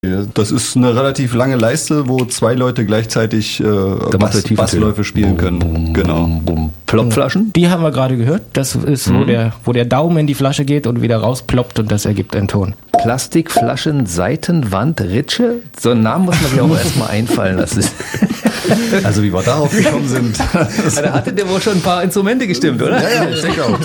Das ist eine relativ lange Leiste, wo 2 Leute gleichzeitig Bassläufe spielen können. Genau. Plopflaschen? Die haben wir gerade gehört. Das ist, wo der Daumen in die Flasche geht und wieder rausploppt und das ergibt einen Ton. Plastikflaschen, Seitenwand, Ritsche? So einen Namen muss man sich auch erstmal einfallen lassen. Also wie wir darauf gekommen sind. Da hattet ihr wohl schon ein paar Instrumente gestimmt, oder? Ja, ich denke auch.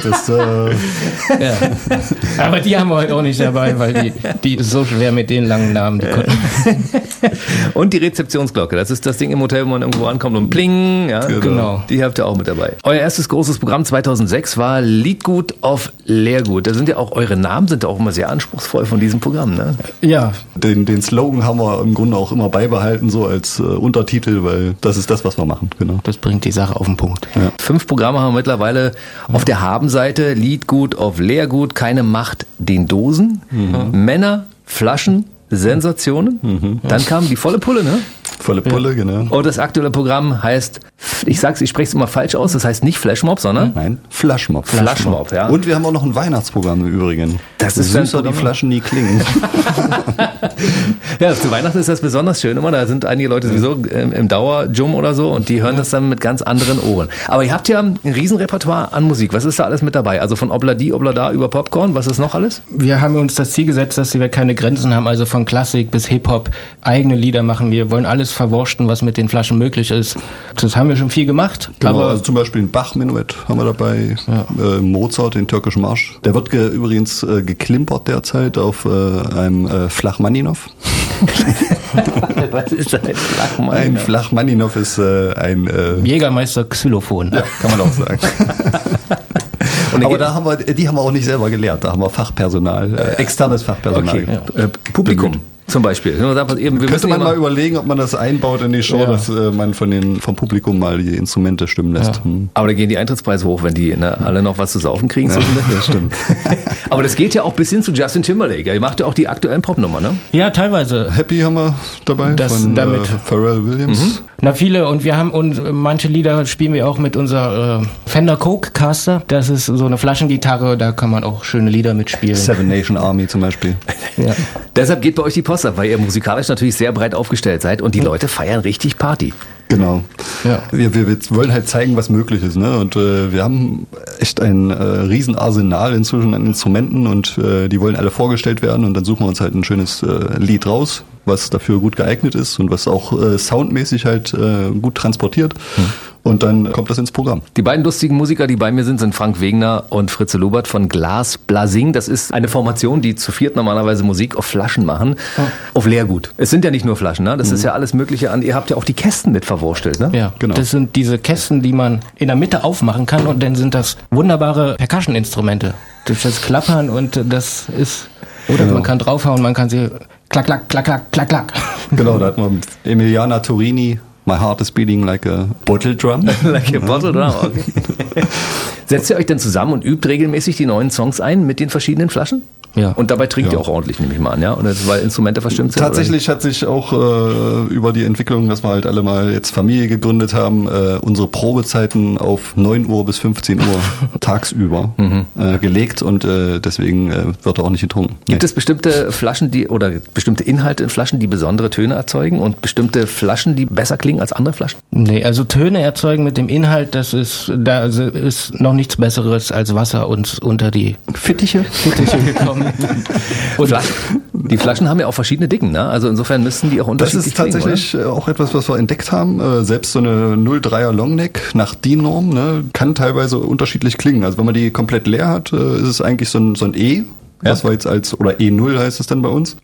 Aber die haben wir heute auch nicht dabei, weil die so schwer mit den langen Namen, die konnten. Und die Rezeptionsglocke, das ist das Ding im Hotel, wo man irgendwo ankommt und pling. Ja, genau. Die habt ihr auch mit dabei. Euer erstes großes Programm 2006 war Liedgut auf Leergut. Da sind ja auch eure Namen sind auch immer sehr anspruchsvoll von diesem Programm, ne? Ja. Den Slogan haben wir im Grunde auch immer beibehalten, so als Untertitel, weil das ist das, was wir machen. Genau. Das bringt die Sache auf den Punkt. Ja. 5 Programme haben wir mittlerweile auf der Habenseite. Liedgut auf Leergut, keine Macht den Dosen, Männer, Flaschen, Sensationen. Dann kam die volle Pulle, ne? Volle Pulle, genau. Und das aktuelle Programm heißt, ich spreche es immer falsch aus, das heißt nicht Flashmob, sondern? Nein, Flashmob. Flashmob, ja. Und wir haben auch noch ein Weihnachtsprogramm im Übrigen. Das ist süßer die Flaschen nie klingen. Ja, zu Weihnachten ist das besonders schön immer. Da sind einige Leute sowieso im Dauerjum oder so und die hören das dann mit ganz anderen Ohren. Aber ihr habt ja ein Riesenrepertoire an Musik. Was ist da alles mit dabei? Also von Obladi, Oblada über Popcorn, was ist noch alles? Wir haben uns das Ziel gesetzt, dass wir keine Grenzen haben, also von Klassik bis Hip-Hop eigene Lieder machen. Wir wollen alles verwurschten, was mit den Flaschen möglich ist. Das haben wir schon viel gemacht. Genau, aber also zum Beispiel ein Bach-Menuett haben wir dabei, Mozart, den türkischen Marsch. Der wird übrigens geklimpert derzeit auf einem Flachmaninov. Was ist ein Flachmaninov? Ein Flachmaninov ist ein Jägermeister Xylophon. Ja, kann man auch sagen. Aber die haben wir auch nicht selber gelehrt. Da haben wir Fachpersonal, externes Fachpersonal. Okay. Publikum. Zum Beispiel. Könnte man mal überlegen, ob man das einbaut in die Show, dass man vom Publikum mal die Instrumente stimmen lässt. Ja. Aber da gehen die Eintrittspreise hoch, wenn die alle noch was zu saufen kriegen. Ja, das stimmt. Aber das geht ja auch bis hin zu Justin Timberlake. Ihr macht ja auch die aktuellen Popnummern, ne? Ja, teilweise. Happy haben wir dabei von Pharrell Williams. Na, viele. Und manche Lieder spielen wir auch mit unserer Fender Coke Caster. Das ist so eine Flaschengitarre, da kann man auch schöne Lieder mitspielen. Seven Nation Army zum Beispiel. Ja. Deshalb geht bei euch die Post ab, weil ihr musikalisch natürlich sehr breit aufgestellt seid und die Leute feiern richtig Party. Genau. Ja. Wir wollen halt zeigen, was möglich ist, ne? Und wir haben echt ein Riesenarsenal inzwischen an Instrumenten und die wollen alle vorgestellt werden und dann suchen wir uns halt ein schönes Lied raus, was dafür gut geeignet ist und was auch soundmäßig halt gut transportiert. Und dann kommt das ins Programm. Die beiden lustigen Musiker, die bei mir sind Frank Wegner und Fritze Lobert von Glas Blasing. Das ist eine Formation, die zu viert normalerweise Musik auf Flaschen machen. Auf Leergut. Es sind ja nicht nur Flaschen, ne? Das ist ja alles Mögliche an. Ihr habt ja auch die Kästen mit verwurstelt, ne? Ja, genau. Das sind diese Kästen, die man in der Mitte aufmachen kann und dann sind das wunderbare Percussion-Instrumente. Durch das Klappern und das ist... Oder man kann draufhauen, man kann sie klack, klack, klack, klack, klack, klack. Genau, da hat man Emiliana Torini, My Heart is Beating like a Bottle Drum. Like a Bottle Drum, okay. Setzt ihr euch denn zusammen und übt regelmäßig die neuen Songs ein mit den verschiedenen Flaschen? Ja. Und dabei trinkt ihr auch ordentlich, nehme ich mal an, ja? Oder weil Instrumente verstimmt sind? Tatsächlich hat sich auch über die Entwicklung, dass wir halt alle mal jetzt Familie gegründet haben, unsere Probezeiten auf 9 Uhr bis 15 Uhr tagsüber gelegt und deswegen wird auch nicht getrunken. Gibt es bestimmte Flaschen, oder bestimmte Inhalte in Flaschen, die besondere Töne erzeugen und bestimmte Flaschen, die besser klingen als andere Flaschen? Nee, also Töne erzeugen mit dem Inhalt, da ist noch nichts Besseres als Wasser uns unter die Fittiche gekommen. Und die Flaschen haben ja auch verschiedene Dicken, ne? Also insofern müssten die auch unterschiedlich klingen. Das ist tatsächlich auch etwas, was wir entdeckt haben. Selbst so eine 0,3er Longneck nach DIN-Norm, ne, kann teilweise unterschiedlich klingen. Also wenn man die komplett leer hat, ist es eigentlich so ein E, was wir jetzt oder E0 heißt es dann bei uns.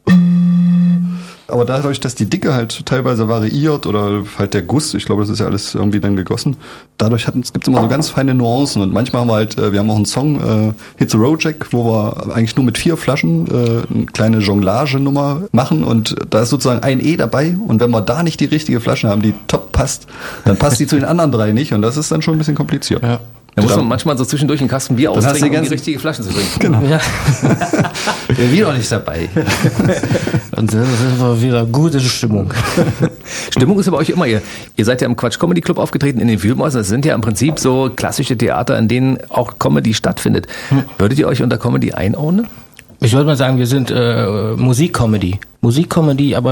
Aber dadurch, dass die Dicke halt teilweise variiert oder halt der Guss, ich glaube, das ist ja alles irgendwie dann gegossen, dadurch gibt es immer so ganz feine Nuancen und manchmal haben wir halt, wir haben auch einen Song, Hit the Road Jack, wo wir eigentlich nur mit 4 Flaschen eine kleine Jonglage-Nummer machen und da ist sozusagen ein E dabei und wenn wir da nicht die richtige Flasche haben, die top passt, dann passt die zu den anderen 3 nicht und das ist dann schon ein bisschen kompliziert. Ja. Da muss man manchmal so zwischendurch einen Kasten Bier austrinken, um die richtige Flasche zu trinken. Genau. Ja. Wir auch nicht dabei. Und dann ist wieder gute Stimmung. Stimmung ist aber euch immer, ihr seid ja im Quatsch Comedy Club aufgetreten in den Wühlmäusen. Das sind ja im Prinzip so klassische Theater, in denen auch Comedy stattfindet. Würdet ihr euch unter Comedy einordnen? Ich würde mal sagen, wir sind Musikcomedy. Musikcomedy, aber